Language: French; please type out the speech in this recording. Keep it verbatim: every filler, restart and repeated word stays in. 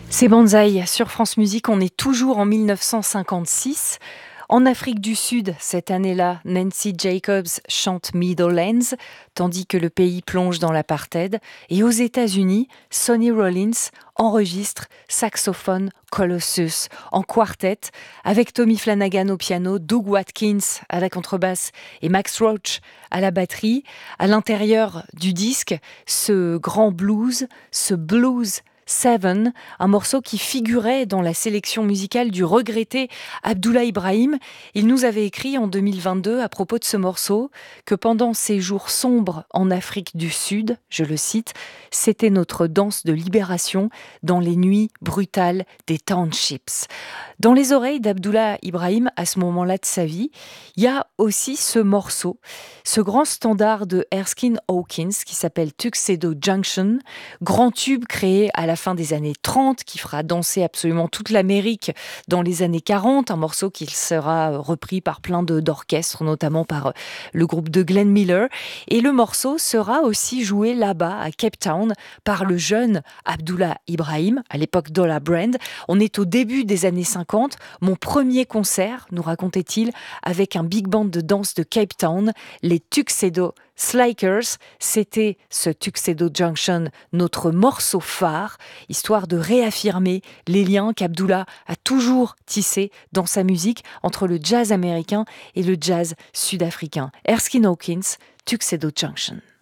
C'est Banzai sur France Musique, on est toujours en mille neuf cent cinquante-six. En Afrique du Sud, cette année-là, Nancy Jacobs chante Meadowlands, tandis que le pays plonge dans l'apartheid. Et aux États-Unis, Sonny Rollins enregistre saxophone Colossus en quartet, avec Tommy Flanagan au piano, Doug Watkins à la contrebasse et Max Roach à la batterie. À l'intérieur du disque, ce grand blues, ce blues Seven, un morceau qui figurait dans la sélection musicale du regretté Abdoulaye Ibrahim. Il nous avait écrit en deux mille vingt-deux à propos de ce morceau que pendant ces jours sombres en Afrique du Sud, je le cite, c'était notre danse de libération dans les nuits brutales des townships. Dans les oreilles d'Abdoulaye Ibrahim, à ce moment-là de sa vie, il y a aussi ce morceau, ce grand standard de Erskine Hawkins qui s'appelle Tuxedo Junction, grand tube créé à la fin des années trente, qui fera danser absolument toute l'Amérique dans les années quarante, un morceau qui sera repris par plein de, d'orchestres, notamment par le groupe de Glenn Miller. Et le morceau sera aussi joué là-bas, à Cape Town, par le jeune Abdoulaye Ibrahim, à l'époque Dollar Brand. On est au début des années cinquante. Mon premier concert, nous racontait-il, avec un big band de danse de Cape Town, les Tuxedo Slikers. C'était ce Tuxedo Junction, notre morceau phare, histoire de réaffirmer les liens qu'Abdoulaye a toujours tissés dans sa musique entre le jazz américain et le jazz sud-africain. Erskine Hawkins, Tuxedo Junction.